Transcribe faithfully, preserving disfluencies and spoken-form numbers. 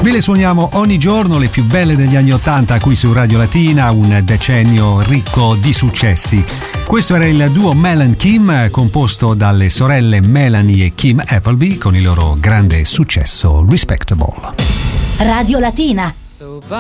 Ve le suoniamo ogni giorno, le più belle degli anni ottanta qui su Radio Latina, un decennio ricco di successi. Questo era il duo Mel and Kim, composto dalle sorelle Melanie e Kim Appleby, con il loro grande successo Respectable. Radio Latina. So